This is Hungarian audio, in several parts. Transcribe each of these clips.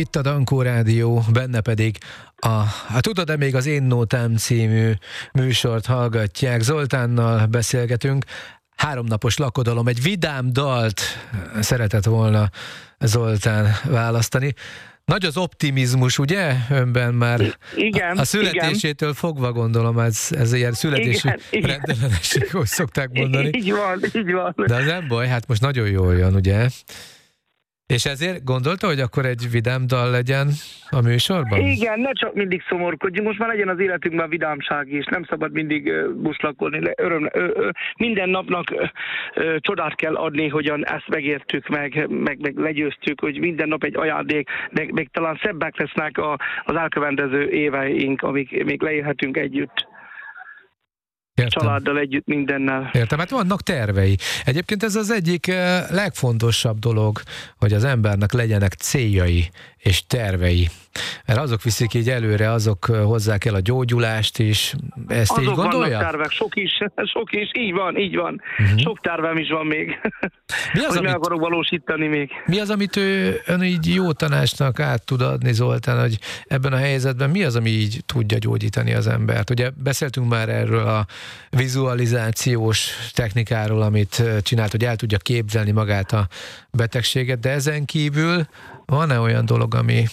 itt a Dankó Rádió, benne pedig Tudod-e még az Én Nótám című műsort hallgatják. Zoltánnal beszélgetünk. 3 napos lakodalom, egy vidám dalt szeretett volna Zoltán választani. Nagy az optimizmus, ugye? Önben már igen, a születésétől fogva gondolom, ez ilyen születési rendellenesség, hogy szokták mondani. Így van. De az nem baj, hát most nagyon jól jön, ugye? És ezért gondolta, hogy akkor egy vidám dal legyen a műsorban? Igen, ne csak mindig szomorkodjunk, most már legyen az életünkben vidámság is, nem szabad mindig buslakolni, minden napnak csodát kell adni, hogyan ezt megértük, meg legyőztük, hogy minden nap egy ajándék, meg talán szebbek lesznek az elkövetkező éveink, amik még leélhetünk együtt. Értem. Családdal együtt, mindennel. Értem, hát vannak tervei. Egyébként ez az egyik legfontosabb dolog, hogy az embernek legyenek céljai és tervei. Mert azok viszik így előre, azok hozzák el a gyógyulást is. Ezt azok így gondolja? Vannak tervek, sok is, így van. Sok tervem is van még. Mi az, hogy meg akarok valósítani még. Mi az, amit ön így jó tanácsnak át tud adni, Zoltán, hogy ebben a helyzetben mi az, ami így tudja gyógyítani az embert? Ugye beszéltünk már erről a vizualizációs technikáról, amit csinált, hogy el tudja képzelni magát a betegséget, de ezen kívül van-e olyan dolog,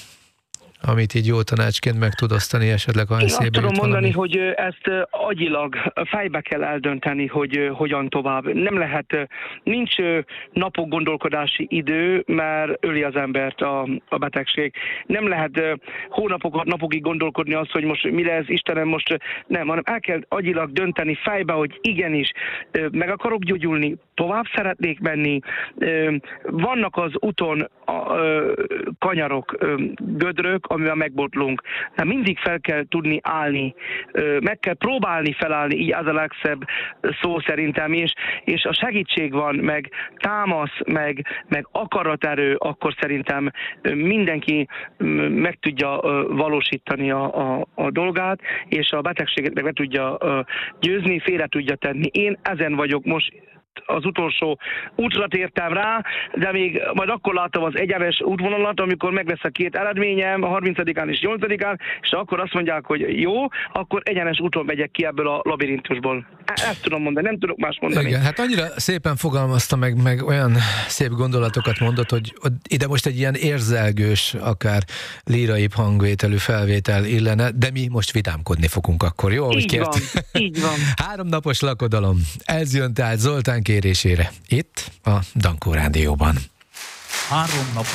amit így jó tanácsként meg tud osztani, esetleg ha eszébe jut tudom mondani, valami? hogy ezt agyilag fejbe kell eldönteni, hogy hogyan tovább. Nem lehet, nincs napok gondolkodási idő, mert öli az embert a betegség. Nem lehet napokig gondolkodni azt, hogy most mi lesz, Istenem, most nem, hanem el kell agyilag dönteni fejbe, hogy igenis, meg akarok gyógyulni, tovább szeretnék menni. Vannak az úton kanyarok, gödrök, amivel megbotlunk. De mindig fel kell tudni állni, meg kell próbálni felállni, így az a legszebb szó szerintem, és a segítség van, meg támasz, meg akaraterő, akkor szerintem mindenki meg tudja valósítani a dolgát, és a betegséget meg tudja győzni, félre tudja tenni. Én ezen vagyok most, az utolsó útra tértem rá, de még majd akkor látom az egyenes útvonalat, amikor meg lesz a 2 eredményem, a 30-án és 8-án, és akkor azt mondják, hogy jó, akkor egyenes úton megyek ki ebből a labirintusból. Ezt tudom mondani, nem tudok más mondani. Igen, hát annyira szépen fogalmazta meg olyan szép gondolatokat mondott, hogy ide most egy ilyen érzelgős, akár líraibb hangvételű felvétel illene, de mi most vidámkodni fogunk akkor, jó? Így van. 3 napos lakodalom. Ez jön tehát Zoltán kérésére. Itt a Dankó Rádióban. 3 napos